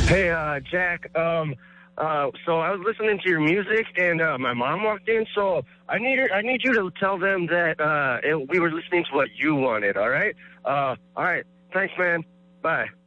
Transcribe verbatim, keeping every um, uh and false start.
Hey, uh, Jack. Um, uh, so I was listening to your music, and uh, my mom walked in. So I need her, I need you to tell them that uh, it, we were listening to what you wanted. All right. Uh, all right. Thanks, man. Bye.